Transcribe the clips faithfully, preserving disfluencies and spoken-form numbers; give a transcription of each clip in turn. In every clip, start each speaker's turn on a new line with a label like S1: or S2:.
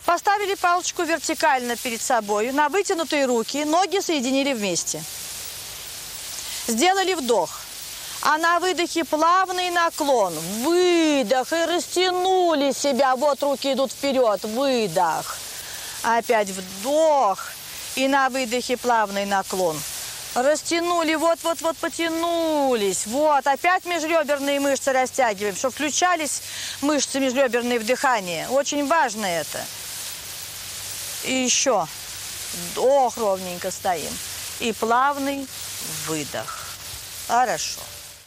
S1: Поставили палочку вертикально перед собой, на вытянутые руки, ноги соединили вместе. Сделали вдох. А на выдохе плавный наклон. Выдох. И растянули себя. Вот руки идут вперед. Выдох. Опять вдох. И на выдохе плавный наклон. Растянули. Вот-вот-вот потянулись. Вот. Опять межреберные мышцы растягиваем, чтобы включались мышцы межреберные в дыхание. Очень важно это. И еще. Вдох, ровненько стоим. И плавный выдох. Хорошо.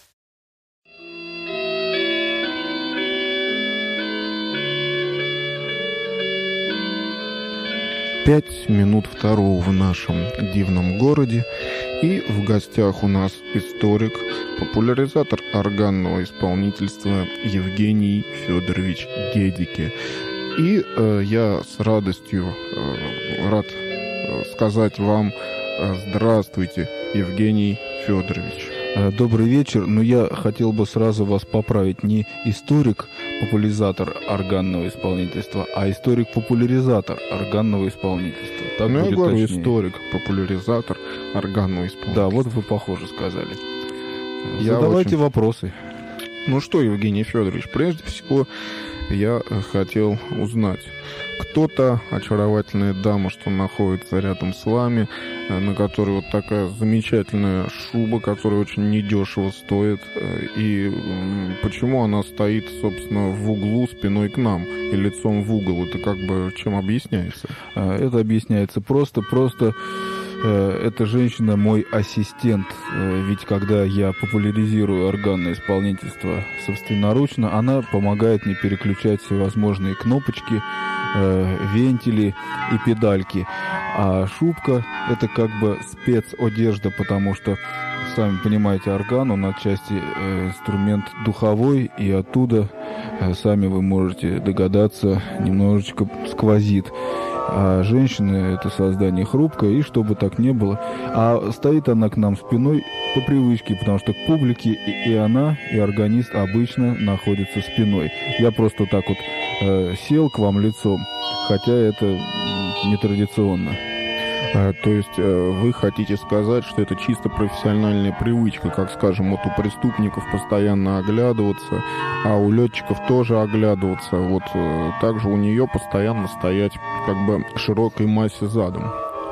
S2: Пять минут второго в нашем дивном городе. И в гостях у нас историк, популяризатор органного исполнительства Евгений Федорович Гедики. И э, я с радостью э, рад э, сказать вам э, здравствуйте, Евгений Федорович.
S3: Добрый вечер. Но я хотел бы сразу вас поправить. Не историк, популяризатор органного исполнительства, а историк-популяризатор органного исполнительства. Так
S2: ну,
S3: будет
S2: я говорю,
S3: точнее.
S2: Историк, популяризатор органного исполнительства.
S3: Да, вот вы похоже сказали.
S2: Я
S3: Задавайте
S2: очень...
S3: вопросы.
S2: Ну что, Евгений Федорович, прежде всего я хотел узнать. Кто-то, очаровательная дама, что находится рядом с вами, на которой вот такая замечательная шуба, которая очень недешево стоит. И почему она стоит, собственно, в углу спиной к нам и лицом в угол? Это как бы чем объясняется?
S3: Это объясняется просто, просто... Эта женщина мой ассистент, ведь когда я популяризирую органное исполнительство собственноручно, она помогает мне переключать всевозможные кнопочки, вентили и педальки. А шубка — это как бы спецодежда, потому что, сами понимаете, орган, он отчасти инструмент духовой, и оттуда, сами вы можете догадаться, немножечко сквозит. А женщина — это создание хрупкое, и чтобы так не было. А стоит она к нам спиной по привычке, потому что к публике и, и она, и органист обычно находятся спиной. Я просто так вот э, сел к вам лицом, хотя это нетрадиционно.
S2: А, то есть вы хотите сказать, что это чисто профессиональная привычка, как, скажем, вот у преступников постоянно оглядываться, а у летчиков тоже оглядываться. Вот также у нее постоянно стоять как бы широкой массе задом.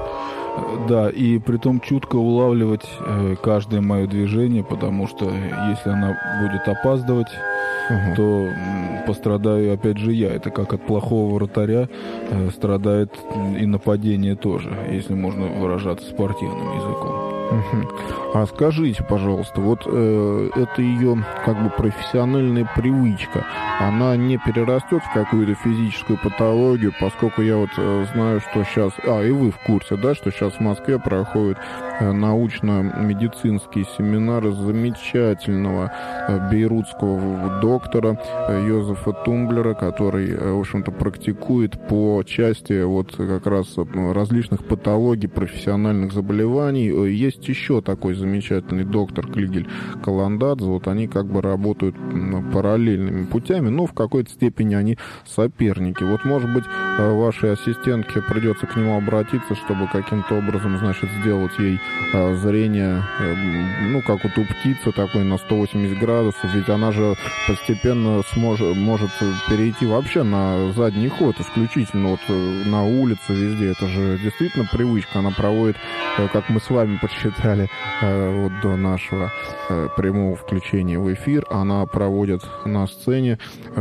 S3: Да, и притом чутко улавливать э, каждое мое движение, потому что если она будет опаздывать, угу. то м, пострадаю опять же я. Это как от плохого вратаря э, страдает и нападение тоже, если можно выражаться спортивным языком.
S2: Угу. А скажите, пожалуйста, вот э, это ее как бы профессиональная привычка, она не перерастет в какую-то физическую патологию, поскольку я вот э, знаю, что сейчас, а и вы в курсе, да, что сейчас в Москве проходят э, научно-медицинские семинары замечательного э, бейрутского доктора э, Йозефа Тумблера, который, э, в общем-то, практикует по части вот как раз различных патологий, профессиональных заболеваний. Есть еще такой замечательный доктор Клигель Каландадзе, вот они как бы работают параллельными путями, но в какой-то степени они соперники. Вот, может быть, вашей ассистентке придется к нему обратиться, чтобы каким-то образом, значит, сделать ей зрение, ну, как вот у птицы, такой на сто восемьдесят градусов, ведь она же постепенно сможет, может перейти вообще на задний ход, исключительно вот на улице, везде. Это же действительно привычка, она проводит, как мы с вами подсчитали, вот до нашего прямого включения в эфир, она проводит на сцене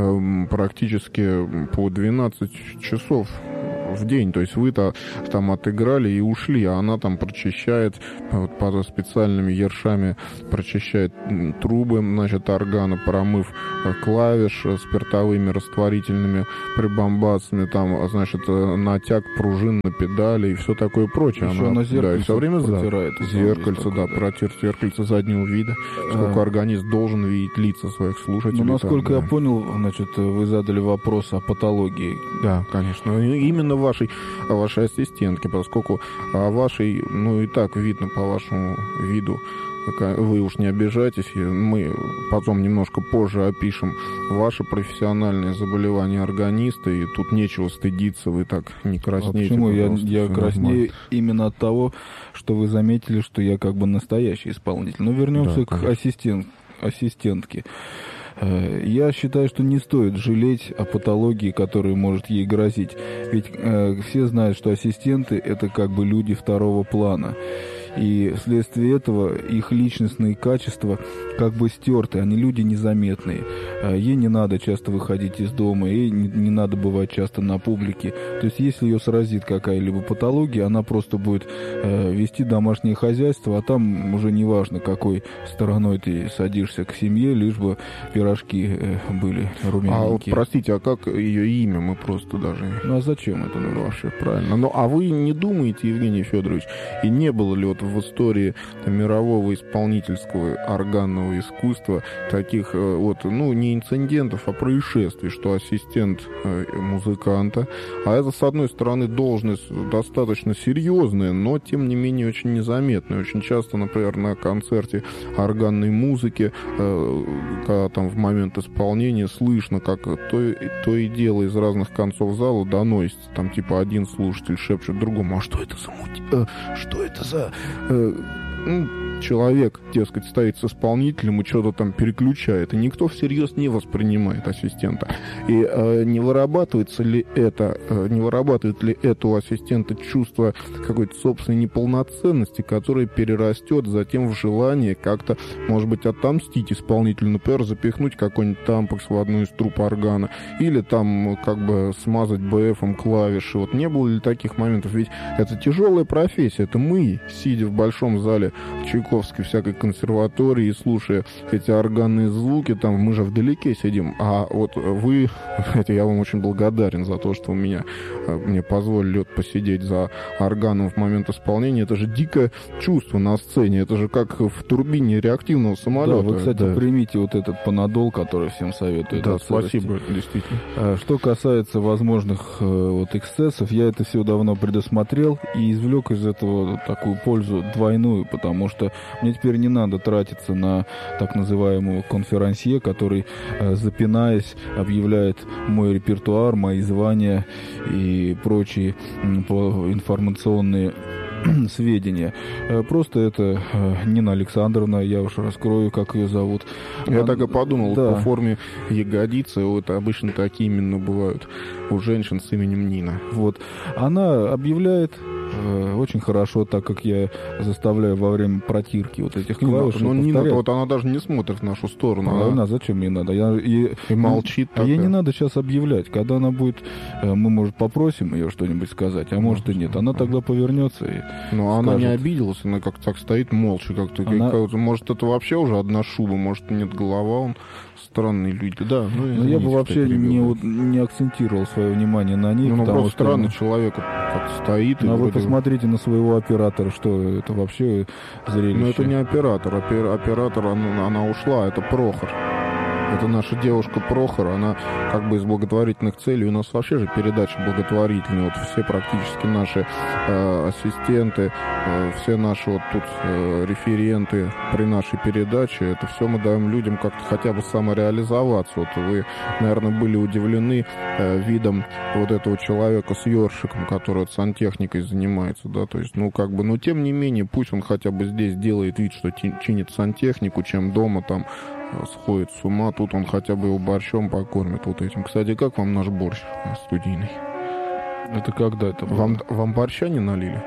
S2: практически по двенадцать часов в день. То есть вы-то там отыграли и ушли, а она там прочищает вот, под специальными ершами, прочищает трубы, значит, органа, промыв клавиш спиртовыми растворительными прибамбасами, там, значит, натяг пружин на педали и все такое прочее.
S3: Еще она,
S2: да, и все время
S3: протирает.
S2: Зеркальце,
S3: такое,
S2: да,
S3: да.
S2: протер зеркальце заднего вида, сколько а... органист должен видеть лица своих слушателей.
S3: Ну, насколько
S2: там,
S3: я
S2: да.
S3: понял, значит, вы задали вопрос о патологии.
S2: Да, конечно. Именно вашей, вашей ассистентке, поскольку вашей, ну и так видно по вашему виду, вы уж не обижайтесь, мы потом немножко позже опишем ваши профессиональные заболевания органиста, и тут нечего стыдиться, вы так не краснеете.
S3: А почему? Я, я краснею нормально. Именно от того, что вы заметили, что я как бы настоящий исполнитель. Но вернемся да, к ассистент, ассистентке. Я считаю, что не стоит жалеть о патологии, которая может ей грозить. Ведь э, все знают, что ассистенты – это как бы люди второго плана. И вследствие этого их личностные качества как бы стерты, они люди незаметные. Ей не надо часто выходить из дома, ей не, не надо бывать часто на публике. То есть если ее сразит какая-либо патология, она просто будет э, вести домашнее хозяйство, а там уже не важно, какой стороной ты садишься к семье, лишь бы пирожки э, были румяненькие.
S2: А вот, простите, а как ее имя? Мы просто даже...
S3: Ну а зачем это нужно?
S2: Вообще правильно. Ну а вы не думаете, Евгений Федорович, и не было ли вот в истории там, мирового исполнительского органного искусства таких вот, ну, не инцидентов, а происшествий, что ассистент э, музыканта, а это, с одной стороны, должность достаточно серьезная, но, тем не менее, очень незаметная. Очень часто, например, на концерте органной музыки, э, когда там в момент исполнения слышно, как то, то и дело из разных концов зала доносится, там, типа, один слушатель шепчет другому: а что это за муть... э, что это за... Э, ну, человек, дескать, стоит с исполнителем и что-то там переключает, и никто всерьез не воспринимает ассистента. И э, не вырабатывается ли это, э, не вырабатывает ли это у ассистента чувство какой-то собственной неполноценности, которое перерастет затем в желание как-то, может быть, отомстить исполнителю, например, запихнуть какой-нибудь тампекс в одну из труб органа, или там как бы смазать бэ эфом клавиши. Вот не было ли таких моментов? Ведь это тяжелая профессия, это мы, сидя в большом зале Чайковской всякой консерватории, слушая эти органные звуки, там мы же вдалеке сидим, а вот вы, это я вам очень благодарен за то, что у меня, мне позволили вот посидеть за органом в момент исполнения. Это же дикое чувство на сцене, это же как в турбине реактивного самолета.
S3: Да, вы, кстати,
S2: да.
S3: примите вот этот панадол, который всем советуют.
S2: Да, спасибо, действительно.
S3: Что касается возможных вот эксцессов, я это все давно предусмотрел и извлек из этого такую пользу двойную, потому что мне теперь не надо тратиться на так называемого конферансье, который, запинаясь, объявляет мой репертуар, мои звания и прочие информационные сведения. Просто это Нина Александровна, я уж раскрою, как ее зовут.
S2: Я Она... так и подумал,
S3: да.
S2: по форме ягодицы, вот обычно такие именно бывают у женщин с именем Нина.
S3: Вот. Она объявляет очень хорошо, так как я заставляю во время протирки вот этих клавиш.
S2: Но Нина, вот она даже не смотрит в нашу сторону.
S3: А она, зачем ей надо? Я, и,
S2: и молчит.
S3: А ей не надо сейчас объявлять. Когда она будет, мы, может, попросим ее что-нибудь сказать, а может и нет. Она тогда повернется и
S2: Но
S3: скажет.
S2: Она не обиделась, она как-то так стоит молча. Как-то, она... как может, это вообще уже одна шуба, может, нет голова, он странные люди. Да, ну,
S3: Но я бы вообще не, не акцентировал свое внимание на ней.
S2: Ну, просто
S3: что
S2: странный человек как стоит.
S3: Ну,
S2: и
S3: а вы
S2: вроде...
S3: посмотрите на своего оператора, что это вообще зрелище.
S2: Ну, это не оператор. Оператор, она, она ушла, это Прохор. Это наша девушка Прохор, она как бы из благотворительных целей. У нас вообще же передача благотворительная. Вот все практически наши э, ассистенты, э, все наши вот тут э, референты при нашей передаче, это все мы даем людям как-то хотя бы самореализоваться. Вот вы, наверное, были удивлены э, видом вот этого человека с ёршиком, который вот сантехникой занимается, да, то есть, ну, как бы, но тем не менее, пусть он хотя бы здесь делает вид, что чинит сантехнику, чем дома там сходит с ума, тут он хотя бы его борщом покормит вот этим. Кстати, как вам наш борщ студийный?
S3: Это когда это было?
S2: Вам, вам борща не налили?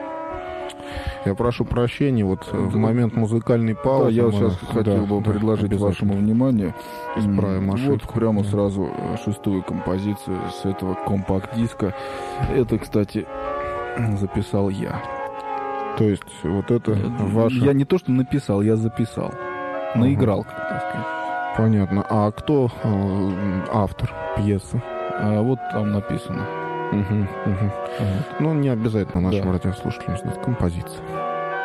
S2: Я прошу прощения, вот да, в момент музыкальной паузы...
S3: Да, я вот сейчас
S2: да,
S3: хотел бы
S2: да,
S3: предложить вашему вниманию
S2: исправим ошибку.
S3: Вот прямо да. сразу шестую композицию с этого компакт-диска. Это, кстати, записал я.
S2: То есть вот это ваше...
S3: Я не то, что написал, я записал. Наиграл, угу. так сказать.
S2: Понятно. А кто э, автор пьесы?
S3: А вот там написано.
S2: Угу, угу. Вот. Ну, не обязательно нашим да. радиослушателям знать композицию.